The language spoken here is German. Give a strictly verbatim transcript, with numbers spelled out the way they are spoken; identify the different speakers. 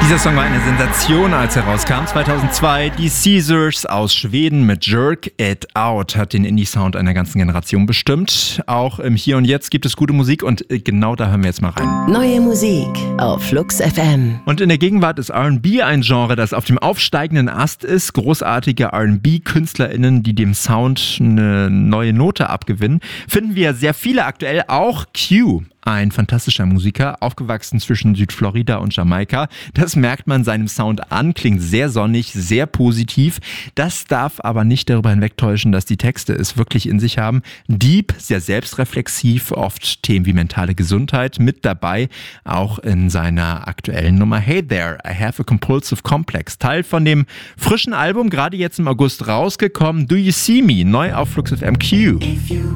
Speaker 1: Dieser Song war eine Sensation, als er rauskam. zweitausendzwei, die Caesars aus Schweden mit Jerk It Out hat den Indie-Sound einer ganzen Generation bestimmt. Auch im Hier und Jetzt gibt es gute Musik und genau da hören wir jetzt mal rein.
Speaker 2: Neue Musik auf Flux F M.
Speaker 1: Und in der Gegenwart ist R and B ein Genre, das auf dem aufsteigenden Ast ist. Großartige R and B-KünstlerInnen, die dem Sound eine neue Note abgewinnen, finden wir sehr viele aktuell. Auch Q, ein fantastischer Musiker, aufgewachsen zwischen Südflorida und Jamaika. Das merkt man seinem Sound an, klingt sehr sonnig, sehr positiv. Das darf aber nicht darüber hinwegtäuschen, dass die Texte es wirklich in sich haben. Deep, sehr selbstreflexiv, oft Themen wie mentale Gesundheit mit dabei, auch in seiner aktuellen Nummer Hey There, I Have a Compulsive Complex. Teil von dem frischen Album, gerade jetzt im August rausgekommen, Do You See Me, neu auf Flux F M. Q.
Speaker 3: If you